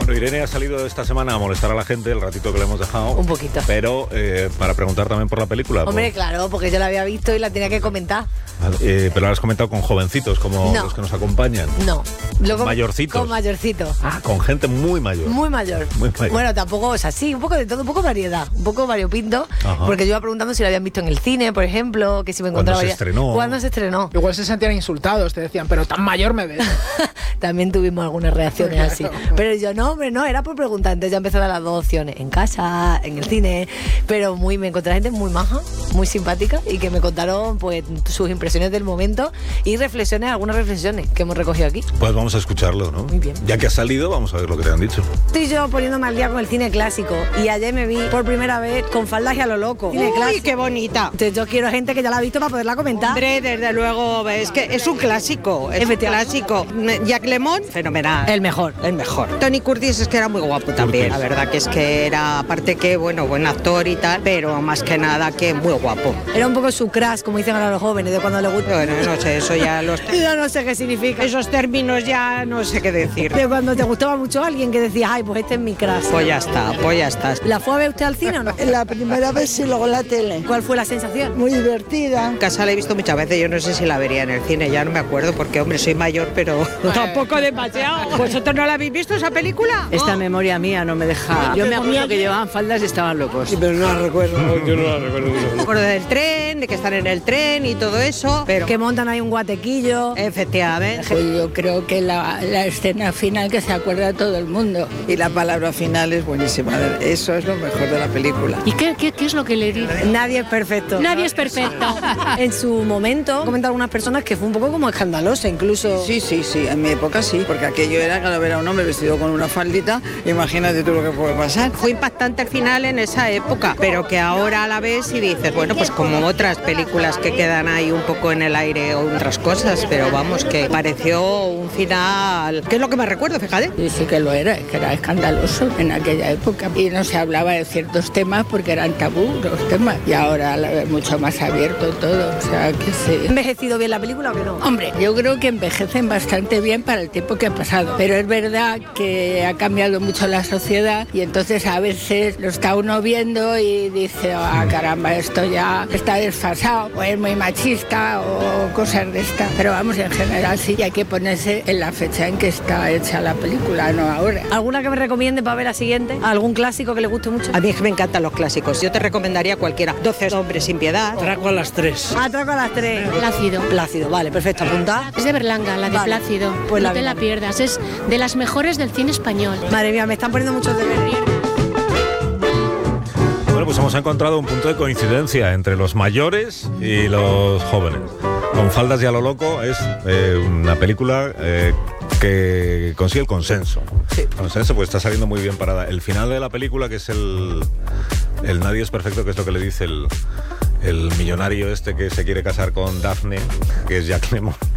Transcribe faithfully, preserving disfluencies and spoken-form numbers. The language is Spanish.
Bueno, Irene ha salido esta semana a molestar a la gente el ratito que le hemos dejado. Un poquito. Pero eh, para preguntar también por la película. Hombre, pues, claro, porque yo la había visto y la tenía que comentar. Eh, pero la has comentado con jovencitos, como no. los que nos acompañan. No. Luego, mayorcitos. Con mayorcitos. Ah, con gente muy mayor. Muy mayor. Muy mayor. Bueno, tampoco, o sea, sí, un poco de todo, un poco variedad, un poco variopinto. Ajá. Porque yo iba preguntando si la habían visto en el cine, por ejemplo, que si me encontraba. ¿Cuándo se estrenó? ¿Cuándo se estrenó? Igual se sentían insultados, te decían, pero tan mayor me ves. También tuvimos algunas reacciones así. Pero yo no, hombre, no, era por preguntar. Entonces ya empecé a dar las dos opciones, en casa, en el cine. Pero muy, me encontré gente muy maja, muy simpática y que me contaron pues sus impresiones del momento y reflexiones, algunas reflexiones que hemos recogido aquí. Pues vamos a escucharlo, ¿no? Muy bien. Ya que has salido, vamos a ver lo que te han dicho. Estoy yo poniéndome al día con el cine clásico y ayer me vi por primera vez con faldas y a lo loco. Cine Uy, qué bonita. Entonces yo quiero gente que ya la ha visto para poderla comentar. Hombre, desde luego, es que es un clásico, es un clásico. Jack Lemmon, fenomenal. El mejor. El mejor. Tony Curtis es que era muy guapo también. Curtis. La verdad que es que era, aparte que, bueno, buen actor y tal, pero más que nada que muy guapo. Era un poco su crush, como dicen ahora los jóvenes, de cuando le gusta. Bueno, no sé, eso ya los... Yo no sé qué significa. Esos términos ya no sé qué decir. De cuando te gustaba mucho alguien que decías, ay, pues este es mi crush. Pues ya está, pues ya está. ¿La fue a ver usted al cine o no? La primera vez sí, luego en la tele. ¿Cuál fue la sensación? Muy divertida. En casa la he visto muchas veces, yo no sé si la vería en el cine, ya no me acuerdo porque, hombre, soy mayor, pero tampoco demasiado. ¿Vosotros no la habéis visto esa película? Esta memoria mía no me deja. Yo me acuerdo que llevaban faldas y estaban locos. Sí, pero no la recuerdo. Yo no la recuerdo. Me acuerdo del tren, de que están en el tren y todo eso, pero... Que montan ahí un guatequillo. Efectivamente. Pues yo creo que la, la escena final que se acuerda todo el mundo. Y la palabra final es buenísima. Eso es lo mejor de la película. ¿Y qué, qué, qué es lo que le dice? Nadie es perfecto. Nadie es perfecto. En su momento, comentan algunas personas que fue un poco como escandalosa, incluso. Sí, sí, sí, en mi época sí, porque aquello era cada vez a un hombre vestido con una faldita, imagínate tú lo que puede pasar. Fue impactante el final en esa época, pero que ahora a la vez y dices, bueno, pues como otras películas que quedan ahí un poco en el aire o otras cosas, pero vamos, que pareció un final, que es lo que me recuerdo, fíjate. Y sí que lo era, es que era escandaloso en aquella época. Y no se hablaba de ciertos temas porque eran tabú los temas. Y ahora es mucho más abierto todo, o sea que sí. ¿Envejecido bien la película o que no? Hombre, yo creo que envejecen bastante bien para el tiempo que ha pasado. Pero es verdad que ha cambiado mucho la sociedad y entonces a veces lo está uno viendo y dice, ah, caramba, esto ya está desfasado, o es muy machista o cosas de estas. Pero vamos, en general sí, y hay que ponerse en la fecha en que está hecha la película, no ahora. ¿Alguna que me recomiende para ver la siguiente? ¿Algún clásico que le guste mucho? A mí es que me encantan los clásicos, yo te recomendaría cualquiera. doce hombres sin piedad. Atraco a las tres. Atraco a las tres. Plácido. Plácido, vale, perfecto, apunta. Es de Berlanga, la de Vale. Plácido. Pues no la te la veré. pierdas, es de las mejores del cine español. Madre mía, me están poniendo muchos deberes. Bueno, pues hemos encontrado un punto de coincidencia entre los mayores y los jóvenes. Con faldas y a lo loco es eh, una película eh, que consigue el consenso. Sí. Consenso, pues está saliendo muy bien parada. El final de la película, que es el, el nadie es perfecto, que es lo que le dice el, el millonario este que se quiere casar con Daphne, que es Jack Lemmon.